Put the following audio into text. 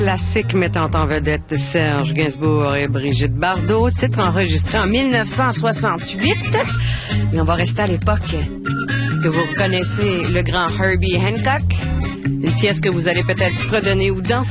Classique mettant en vedette Serge Gainsbourg et Brigitte Bardot, titre enregistré en 1968. Et on va rester à l'époque. Est-ce que vous reconnaissez le grand Herbie Hancock? Une pièce que vous allez peut-être fredonner ou danser.